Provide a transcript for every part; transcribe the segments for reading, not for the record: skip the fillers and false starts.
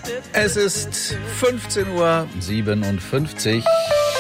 Es ist 15:57 Uhr.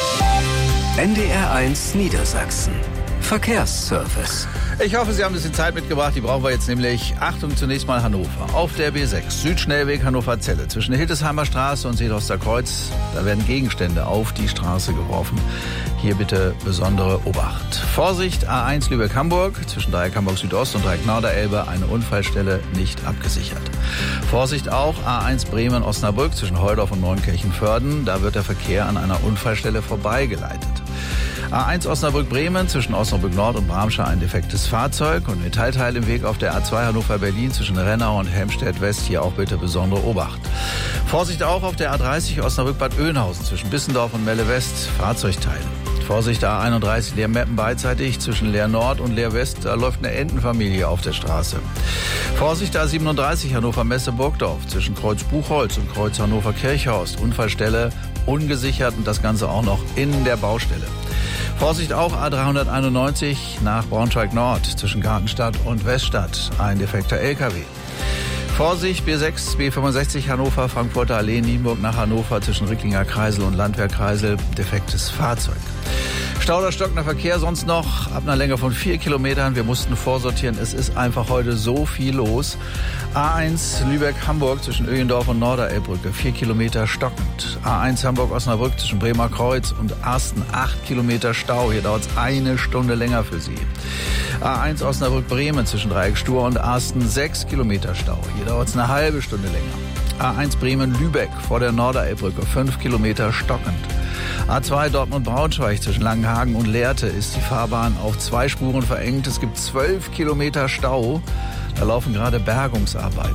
NDR1 Niedersachsen. Verkehrsservice. Ich hoffe, Sie haben ein bisschen Zeit mitgebracht. Die brauchen wir jetzt nämlich. Achtung, zunächst mal Hannover. Auf der B6, Südschnellweg Hannover-Zelle, zwischen der Hildesheimer Straße und Seeloster Kreuz. Da werden Gegenstände auf die Straße geworfen. Hier bitte besondere Obacht. Vorsicht, A1 Lübeck-Hamburg, zwischen Dreieck Hamburg-Südost und Dreieck Norderelbe, eine Unfallstelle nicht abgesichert. Vorsicht auch, A1 Bremen-Osnabrück, zwischen Heudorf und Neunkirchen-Vörden. Da wird der Verkehr an einer Unfallstelle vorbeigeleitet. A1 Osnabrück-Bremen, zwischen Osnabrück-Nord und Bramsche ein defektes Fahrzeug und Metallteil im Weg auf der A2 Hannover-Berlin zwischen Rennau und Helmstedt-West. Hier auch bitte besondere Obacht. Vorsicht auch auf der A30 Osnabrück-Bad Oeynhausen zwischen Bissendorf und Melle-West, Fahrzeugteile. Vorsicht A31 Leer-Meppen beidseitig zwischen Leer-Nord und Leer-West, da läuft eine Entenfamilie auf der Straße. Vorsicht A37 Hannover-Messe-Burgdorf zwischen Kreuz Buchholz und Kreuz Hannover-Kirchhorst, Unfallstelle ungesichert und das Ganze auch noch in der Baustelle. Vorsicht auch A391 nach Braunschweig-Nord zwischen Gartenstadt und Weststadt, ein defekter LKW. Vorsicht, B6, B65 Hannover, Frankfurter Allee, Nienburg nach Hannover zwischen Ricklinger Kreisel und Landwehrkreisel, defektes Fahrzeug. Stau oder stockender Verkehr sonst noch ab einer Länge von 4 Kilometern. Wir mussten vorsortieren. Es ist einfach heute so viel los. A1 Lübeck-Hamburg zwischen Öhendorf und Norderelbbrücke, 4 Kilometer stockend. A1 Hamburg-Osnabrück zwischen Bremer Kreuz und Arsten, 8 Kilometer Stau. Hier dauert es eine Stunde länger für Sie. A1 Osnabrück-Bremen zwischen Dreieck Stur und Arsten, 6 Kilometer Stau. Hier dauert es eine halbe Stunde länger. A1 Bremen-Lübeck vor der Norderelbbrücke, 5 Kilometer stockend. A2 Dortmund-Braunschweig zwischen Langenhagen und Lehrte ist die Fahrbahn auf 2 Spuren verengt. Es gibt 12 Kilometer Stau. Da laufen gerade Bergungsarbeiten.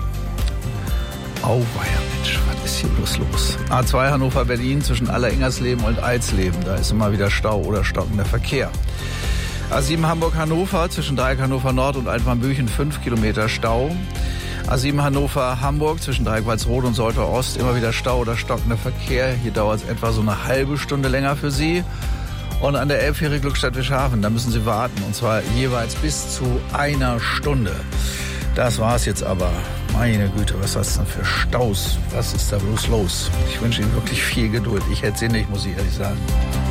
Auweia, Mensch, was ist hier bloß los? A2 Hannover-Berlin zwischen Alleringers-Leben und Eidsleben. Da ist immer wieder Stau oder stockender Verkehr. A7 Hamburg-Hannover zwischen Dreieck Hannover-Nord und Altmarnbüchen, 5 Kilometer Stau. A7 Hannover-Hamburg zwischen Dreieck Walsrode und Soltau Ost immer wieder Stau oder stockender Verkehr. Hier dauert es etwa so eine halbe Stunde länger für Sie. Und an der Elbfähre Glückstadt-Wischhafen, da müssen Sie warten. Und zwar jeweils bis zu einer Stunde. Das war's jetzt aber. Meine Güte, was hast du denn für Staus? Was ist da bloß los? Ich wünsche Ihnen wirklich viel Geduld. Ich hätte sie nicht, muss ich ehrlich sagen.